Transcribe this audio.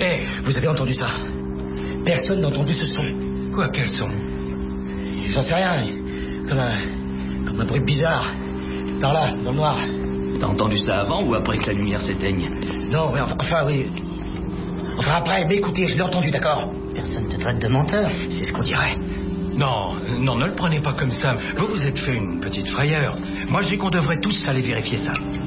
Hey. Vous avez entendu ça? Personne n'a entendu ce son. Quoi, quel son? J'en sais rien. Comme un bruit bizarre. Par là, dans le noir. T'as entendu ça avant ou après que la lumière s'éteigne? Non, oui, enfin, oui. Enfin, après, mais écoutez, je l'ai entendu, d'accord? Personne te traite de menteur, c'est ce qu'on dirait. Non, ne le prenez pas comme ça. Vous vous êtes fait une petite frayeur. Moi, je dis qu'on devrait tous aller vérifier ça.